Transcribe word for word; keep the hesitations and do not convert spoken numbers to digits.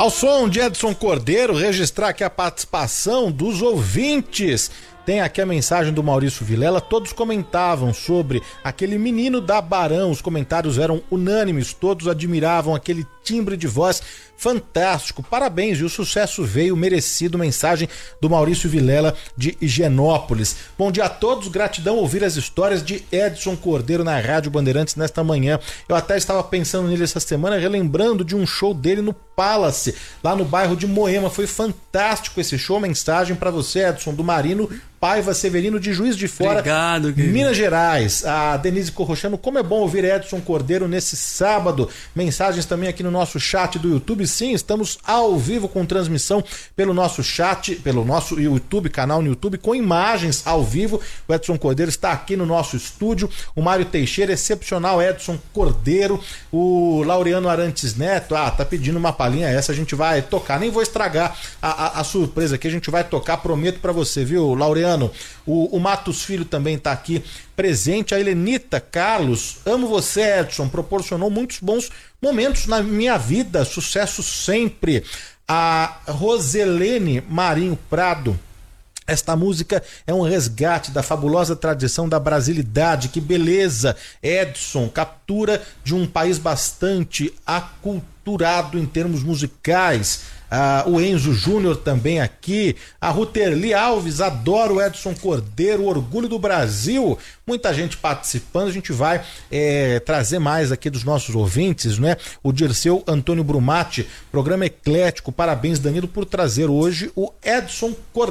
Ao som de Edson Cordeiro, registrar aqui a participação dos ouvintes. Tem aqui a mensagem do Maurício Vilela, todos comentavam sobre aquele menino da Barão, os comentários eram unânimes, todos admiravam aquele timbre de voz fantástico, parabéns, e o sucesso veio merecido, mensagem do Maurício Vilela de Higienópolis. Bom dia a todos, gratidão ouvir as histórias de Edson Cordeiro na Rádio Bandeirantes nesta manhã. Eu até estava pensando nele essa semana, relembrando de um show dele no Palace, lá no bairro de Moema, foi fantástico esse show. Mensagem para você, Edson, do Marino Paiva Severino de Juiz de Fora, obrigado, Minas Gerais. A Denise Corrochano, como é bom ouvir Edson Cordeiro nesse sábado. Mensagens também aqui no nosso chat do YouTube. Sim, estamos ao vivo com transmissão pelo nosso chat, pelo nosso YouTube, canal no YouTube, com imagens ao vivo. O Edson Cordeiro está aqui no nosso estúdio. O Mário Teixeira, excepcional Edson Cordeiro. O Laureano Arantes Neto, ah, tá pedindo uma palhinha, essa a gente vai tocar. Nem vou estragar a, a, a surpresa aqui, a gente vai tocar, prometo pra você, viu, Laureano? O, o Matos Filho também está aqui presente. A Helenita Carlos, amo você, Edson, proporcionou muitos bons momentos na minha vida, sucesso sempre. A Roselene Marinho Prado, esta música é um resgate da fabulosa tradição da brasilidade, que beleza, Edson, captura de um país bastante aculturado em termos musicais. Ah, o Enzo Júnior também aqui, a Ruterli Alves, adoro o Edson Cordeiro, orgulho do Brasil, muita gente participando. A gente vai é, trazer mais aqui dos nossos ouvintes, né? O Dirceu Antônio Brumati, programa eclético, parabéns Danilo por trazer hoje o Edson Cordeiro.